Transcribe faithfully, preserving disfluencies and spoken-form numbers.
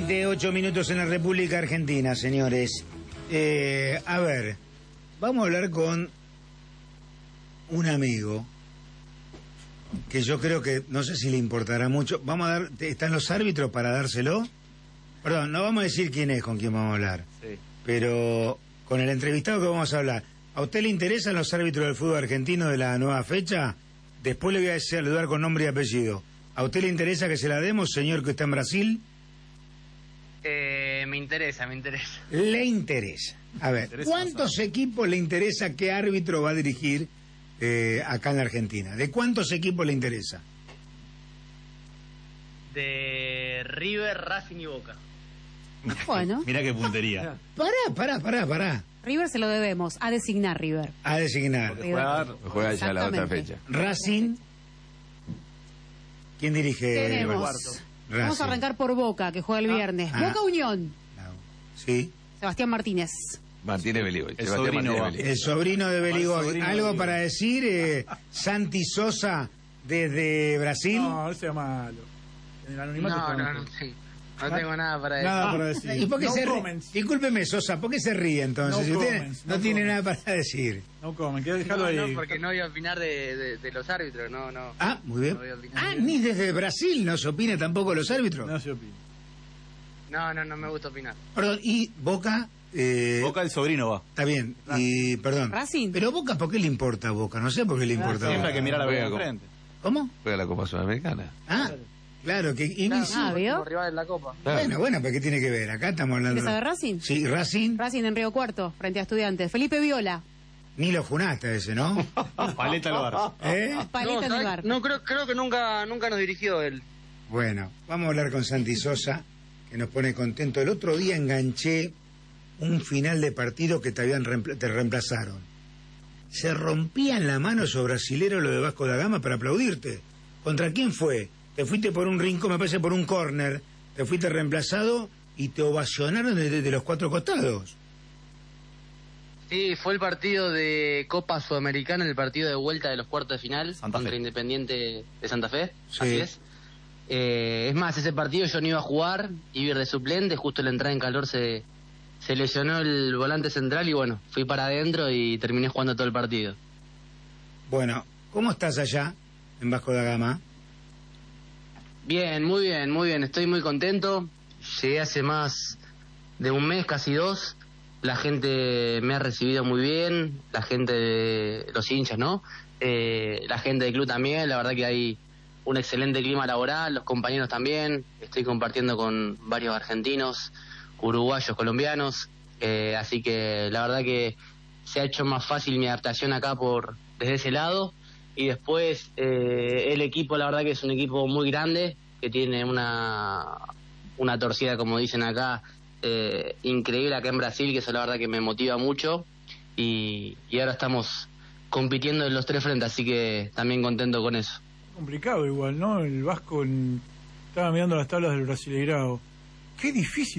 veinte, ocho minutos en la República Argentina, señores. Eh, a ver, vamos a hablar con un amigo que yo creo que, no sé si le importará mucho. Vamos a dar, ¿están los árbitros para dárselo? Perdón, no vamos a decir quién es con quién vamos a hablar. Sí. Pero con el entrevistado que vamos a hablar. ¿A usted le interesan los árbitros del fútbol argentino de la nueva fecha? Después le voy a saludar con nombre y apellido. ¿A usted le interesa que se la demos, señor que está en Brasil? Eh, me interesa, me interesa. Le interesa. A ver, ¿cuántos equipos le interesa qué árbitro va a dirigir eh, acá en la Argentina? ¿De cuántos equipos le interesa? De River, Racing y Boca. Bueno. Mirá qué puntería. Pará, pará, pará, pará. River se lo debemos, a designar River. A designar. Juega, juega ya la otra fecha. Racing. ¿Quién dirige? Tenemos. Racing. Vamos a arrancar por Boca, que juega el viernes. Ah. Boca Unión. No. Sí. Sebastián Martínez. Martínez Beligoy. El Sebastián sobrino. Martínez Beligoy. El sobrino de Beligoy. sobrino ¿Algo de Beligoy. para decir? Eh, Santi Sosa desde Brasil. No, no sea malo. En el anonimato No, está no, malo. no, sí. No tengo nada para decir. Nada para decir. ¿Y por qué No se ríe? comments. Discúlpeme, Sosa, ¿por qué se ríe entonces? No Si usted comments, no no tiene comments. nada para decir. No comen, queda dejarlo No, ahí. no, porque no voy a opinar de, de, de los árbitros, no, no. Ah, muy bien. No voy a opinar. Ah, ni desde Brasil no se opina tampoco los árbitros. No se opina. No, no, no me gusta opinar. Perdón, y Boca... Eh, Boca el sobrino va. Está bien, y perdón. Racing. Pero Boca, ¿por qué le importa a Boca? No sé por qué le importa a Siempre Boca. hay que mirar a la Juega de como- frente. ¿Cómo? Juega la Copa Sudamericana. Ah, claro, que... y- Claro, sí. Ah, ¿vio? como rival en la Copa. Claro. Bueno, bueno, pero ¿qué tiene que ver? Acá estamos hablando... ¿Quieres saber Racing? Sí, Racing, Racing en Río Cuarto, frente a Estudiantes. Felipe Viola. ni lo junaste a ese, ¿no? Paleta al bar. ¿Eh? Paleta no, en el ¿sabes? bar. No, creo, creo que nunca, nunca nos dirigió él. Bueno, vamos a hablar con Santi Sosa, que nos pone contento. El otro día enganché un final de partido que te habían reempla- te reemplazaron. Se rompían la mano esos brasileros lo de Vasco da Gama para aplaudirte. ¿Contra quién fue? Te fuiste por un rincón, me parece por un córner, te fuiste reemplazado y te ovacionaron desde de los cuatro costados. Sí, fue el partido de Copa Sudamericana, el partido de vuelta de los cuartos de final Santa contra Fe. Independiente de Santa Fe. Sí. Así es. Eh, es más, ese partido yo no iba a jugar, iba a ir de suplente, justo en la entrada en calor se, se lesionó el volante central y bueno, fui para adentro y terminé jugando todo el partido. Bueno, ¿cómo estás allá en Vasco da Gama? Bien, muy bien, muy bien, estoy muy contento. Llegué hace más de un mes, casi dos. La gente me ha recibido muy bien, la gente de los hinchas, ¿no? Eh, la gente del club también, la verdad que hay un excelente clima laboral, los compañeros también. Estoy compartiendo con varios argentinos, uruguayos, colombianos, eh, así que la verdad que se ha hecho más fácil mi adaptación acá por desde ese lado. Y después eh, el equipo, la verdad que es un equipo muy grande, que tiene una, una torcida, como dicen acá, eh, increíble acá en Brasil, que eso la verdad que me motiva mucho. Y, y ahora estamos compitiendo en los tres frentes, así que también contento con eso. Complicado igual, ¿no? El Vasco en- estaba mirando las tablas del Brasileirao. Qué difícil.